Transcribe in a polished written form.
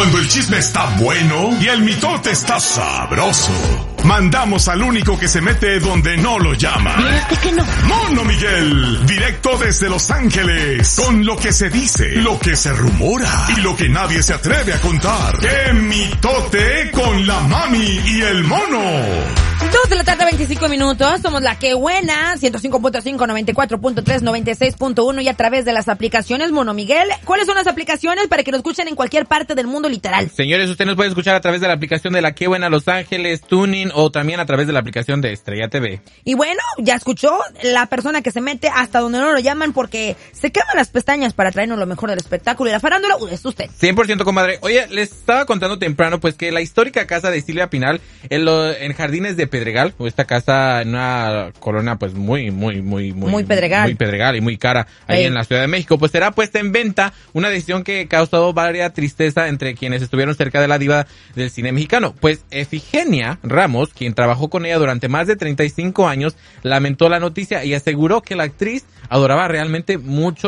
Cuando el chisme está bueno y el mitote está sabroso, mandamos al único que se mete donde no lo llaman. Fíjate que no. Mono Miguel, directo desde Los Ángeles, con lo que se dice, lo que se rumora y lo que nadie se atreve a contar. ¡Qué mitote con la mami y el mono! 2 de la tarde, 25 minutos. Somos La Que Buena, 105.5, 94.3, 96.1 y a través de las aplicaciones. Mono Miguel, ¿cuáles son las aplicaciones para que nos escuchen en cualquier parte del mundo literal? Señores, usted nos puede escuchar a través de la aplicación de La Que Buena Los Ángeles, Tuning o también a través de la aplicación de Estrella TV. Y bueno, ya escuchó la persona que se mete hasta donde no lo llaman porque se queman las pestañas para traernos lo mejor del espectáculo y la farándula. Es usted. 100%, comadre. Oye, les estaba contando temprano pues que la histórica casa de Silvia Pinal en Jardines de Pedregal, o esta casa en una colonia pues muy Pedregal. Muy Pedregal y muy cara ahí en la Ciudad de México, pues será puesta en venta, una decisión que causó varias tristeza entre quienes estuvieron cerca de la diva del cine mexicano. Pues Efigenia Ramos, quien trabajó con ella durante más de 35 años, lamentó la noticia y aseguró que la actriz adoraba realmente mucho